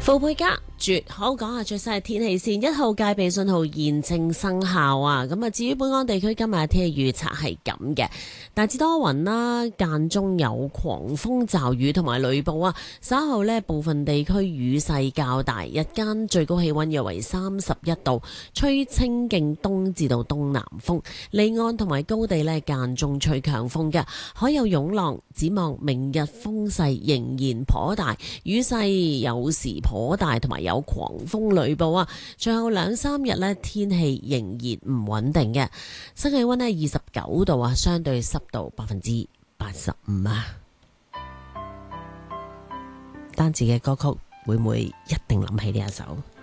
富佩加絕好講下最新嘅天氣先，1號戒備信號現正生效啊！咁啊，至於本港地區今日嘅天氣預測係咁嘅，大致多雲啦，間中有狂風驟雨同埋雷暴啊！稍後呢部分地區雨勢較大，日間最高氣溫約為31度，吹清勁東至到東南風，離岸同埋高地呢間中吹強風嘅，海有湧浪。展望明日風勢仍然頗大，雨勢有時頗大，同埋有狂風雷暴啊！最後2-3日呢，天氣仍然唔穩定嘅，新氣溫呢29度啊，相對濕度85%啊。單字嘅歌曲會唔會一定諗起呢一首？